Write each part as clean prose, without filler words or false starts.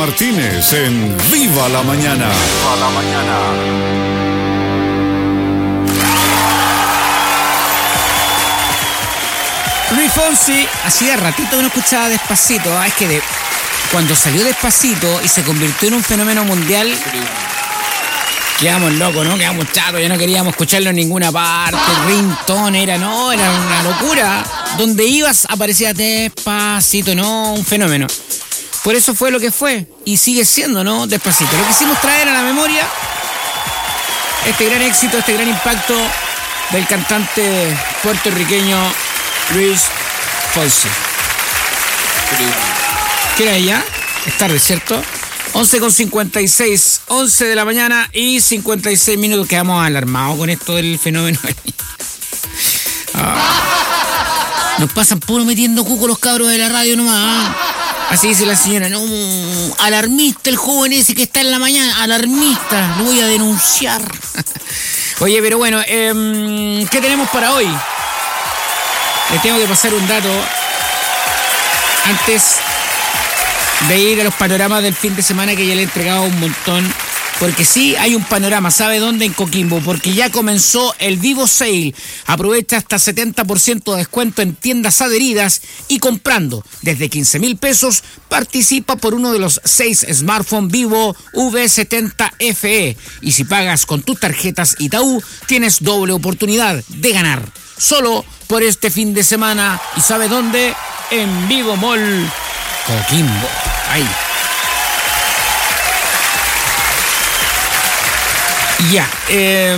Martínez en Viva la Mañana. Viva la Mañana. Luis Fonsi, hacía ratito que no escuchaba Despacito. Es que cuando salió Despacito y se convirtió en un fenómeno mundial, quedamos locos, ¿no? Quedamos chatos, ya no queríamos escucharlo en ninguna parte. Ringtone era una locura. Donde ibas aparecía Despacito, ¿no? Un fenómeno. Por eso fue lo que fue y sigue siendo, ¿no? Despacito. Lo quisimos traer a la memoria este gran éxito, este gran impacto del cantante puertorriqueño Luis Fonsi. ¿Qué era ella? Es tarde, ¿cierto? 11:56, 11 de la mañana y 56 minutos. Quedamos alarmados con esto del fenómeno. Nos pasan puro metiendo cuco los cabros de la radio nomás. Así dice la señora, no, alarmista el joven ese que está en la mañana, alarmista, lo voy a denunciar. Oye, pero bueno, ¿qué tenemos para hoy? Les tengo que pasar un dato antes de ir a los panoramas del fin de semana, que ya le he entregado un montón. Porque sí, hay un panorama. ¿Sabe dónde? En Coquimbo. Porque ya comenzó el Vivo Sale. Aprovecha hasta 70% de descuento en tiendas adheridas y comprando desde 15,000 pesos, participa por uno de los 6 smartphones Vivo V70 FE. Y si pagas con tus tarjetas Itaú, tienes doble oportunidad de ganar. Solo por este fin de semana. ¿Y sabe dónde? En Vivo Mall Coquimbo. Ahí. Ya, ¿qué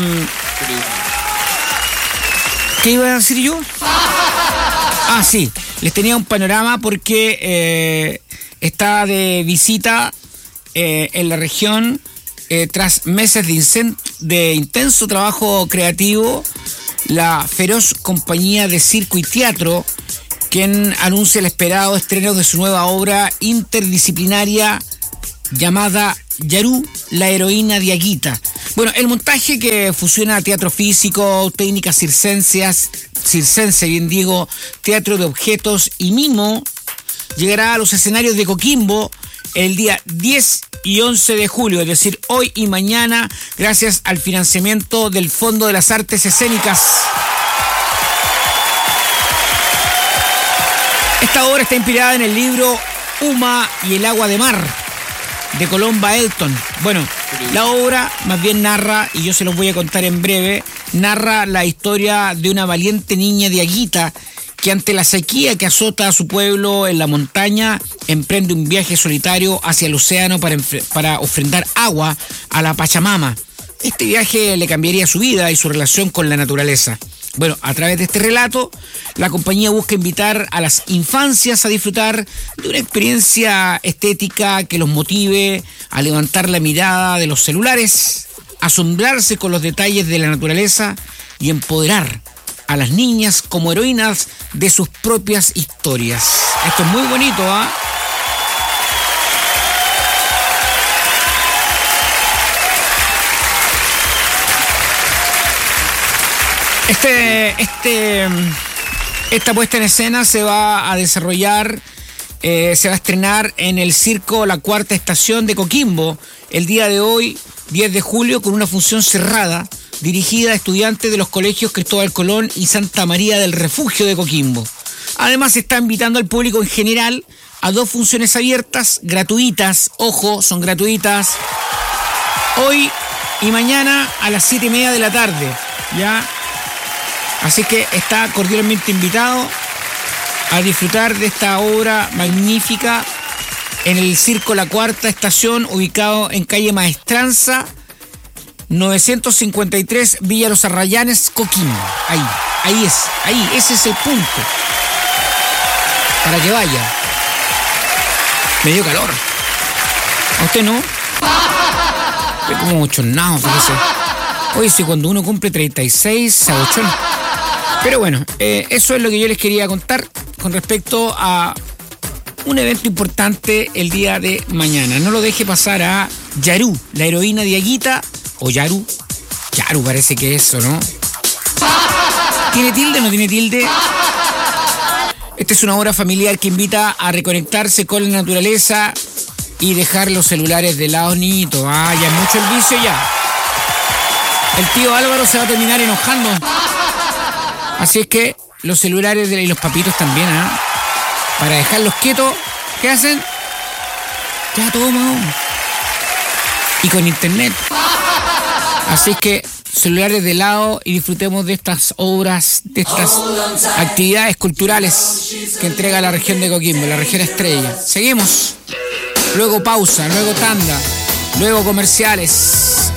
iba a decir yo? Sí, les tenía un panorama porque está de visita en la región tras meses de intenso trabajo creativo la feroz compañía de circo y teatro, quien anuncia el esperado estreno de su nueva obra interdisciplinaria llamada Yarú, la heroína de Aguita. Bueno, el montaje, que fusiona teatro físico, técnicas circense, bien digo, teatro de objetos y mimo, llegará a los escenarios de Coquimbo el día 10 y 11 de julio, es decir, hoy y mañana, gracias al financiamiento del Fondo de las Artes Escénicas. Esta obra está inspirada en el libro Uma y el agua de mar, de Colomba Elton. Bueno, la obra más bien narra, y yo se los voy a contar en breve, narra la historia de una valiente niña de Aguita que ante la sequía que azota a su pueblo en la montaña, emprende un viaje solitario hacia el océano para ofrendar agua a la Pachamama. Este viaje le cambiaría su vida y su relación con la naturaleza. Bueno, a través de este relato, la compañía busca invitar a las infancias a disfrutar de una experiencia estética que los motive a levantar la mirada de los celulares, asombrarse con los detalles de la naturaleza y empoderar a las niñas como heroínas de sus propias historias. Esto es muy bonito, ¿ah? Esta puesta en escena se va a desarrollar, se va a estrenar en el Circo La Cuarta Estación de Coquimbo el día de hoy, 10 de julio, con una función cerrada dirigida a estudiantes de los colegios Cristóbal Colón y Santa María del Refugio de Coquimbo. Además, se está invitando al público en general a 2 funciones abiertas, gratuitas, ojo, son gratuitas, hoy y mañana a las 7:30 de la tarde, ¿ya? Así que está cordialmente invitado a disfrutar de esta obra magnífica en el Circo La Cuarta Estación, ubicado en calle Maestranza, 953, Villa Los Arrayanes, Coquimbo. Ahí, ese es el punto. Para que vaya. Me dio calor. ¿A usted no? Estoy como bochornado, fíjese. Oye, si cuando uno cumple 36 se abochona. Pero bueno, eso es lo que yo les quería contar con respecto a un evento importante el día de mañana. No lo deje pasar a Yarú, la heroína de Aguita, o Yaru parece que es eso, ¿no? ¿Tiene tilde o no tiene tilde? Esta es una obra familiar que invita a reconectarse con la naturaleza y dejar los celulares de lado, niñito. Ah, ya es mucho el vicio ya. El tío Álvaro se va a terminar enojando. Así es que los celulares y los papitos también, ¿ah? Para dejarlos quietos, ¿qué hacen? Ya toma. Y con internet. Así es que celulares de lado y disfrutemos de estas obras, de estas actividades culturales que entrega la región de Coquimbo, la región estrella. Seguimos. Luego pausa, luego tanda, luego comerciales.